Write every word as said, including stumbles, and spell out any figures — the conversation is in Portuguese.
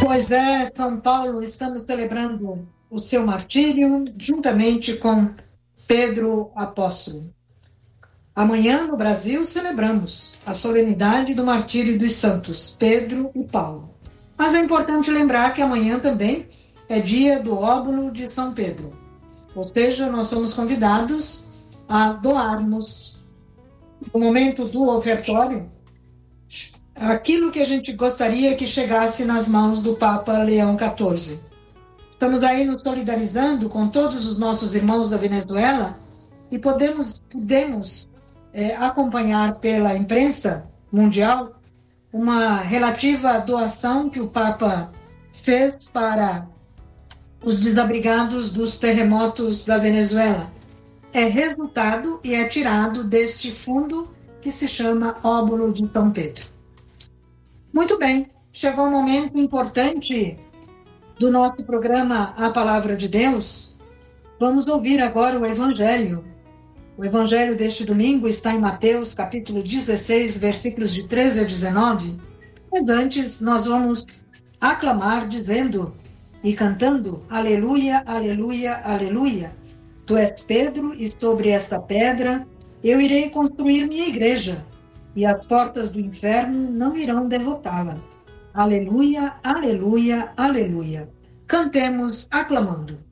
Pois é, São Paulo, estamos celebrando o seu martírio juntamente com Pedro Apóstolo. Amanhã, no Brasil, celebramos a solenidade do martírio dos santos Pedro e Paulo. Mas é importante lembrar que amanhã também é dia do óbolo de São Pedro. Ou seja, nós somos convidados a doarmos, no momento do ofertório, aquilo que a gente gostaria que chegasse nas mãos do Papa Leão quatorze. Estamos aí nos solidarizando com todos os nossos irmãos da Venezuela e podemos, podemos é, acompanhar pela imprensa mundial uma relativa doação que o Papa fez para os desabrigados dos terremotos da Venezuela. É resultado e é tirado deste fundo que se chama Óbolo de São Pedro. Muito bem, chegou um momento importante do nosso programa A Palavra de Deus. Vamos ouvir agora o Evangelho. O Evangelho deste domingo está em Mateus, capítulo dezesseis, versículos de treze a dezenove. Mas antes, nós vamos aclamar dizendo e cantando: Aleluia, aleluia, aleluia. Tu és Pedro, e sobre esta pedra eu irei construir minha igreja, e as portas do inferno não irão derrotá-la. Aleluia, aleluia, aleluia. Cantemos aclamando.